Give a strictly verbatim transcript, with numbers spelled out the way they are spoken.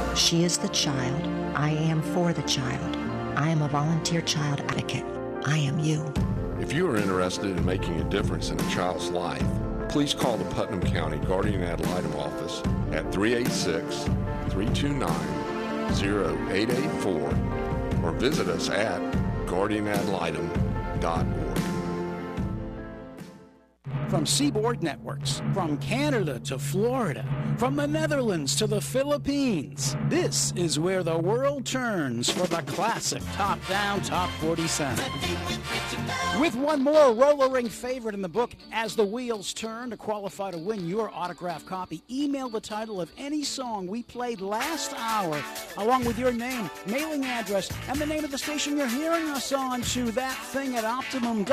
She is the child. I am for the child. I am a volunteer child advocate. I am you. If you are interested in making a difference in a child's life, please call the Putnam County Guardian Ad Litem office at three eight six, three two nine, zero eight eight four or visit us at guardian ad litem dot org. From Seaboard Networks, from Canada to Florida, from the Netherlands to the Philippines, this is where the world turns for the classic Top Down Top forty sound. With one more rollering favorite in the book, As the Wheels Turn, to qualify to win your autographed copy, email the title of any song we played last hour, along with your name, mailing address, and the name of the station you're hearing us on to that thing at Optimum.